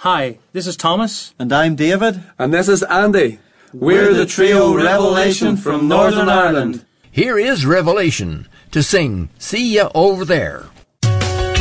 Hi, this is Thomas. And I'm David. And this is Andy. We're the trio Revelation from Northern Ireland. Here is Revelation to sing See Ya Over There.